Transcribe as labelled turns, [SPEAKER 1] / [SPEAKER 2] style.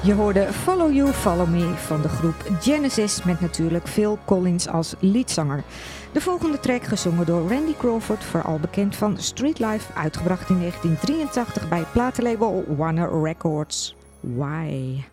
[SPEAKER 1] Je hoorde Follow You, Follow Me van de groep Genesis met natuurlijk Phil Collins als leadzanger. De volgende track gezongen door Randy Crawford, vooral bekend van Street Life, uitgebracht in 1983 bij platenlabel Warner Records. Why?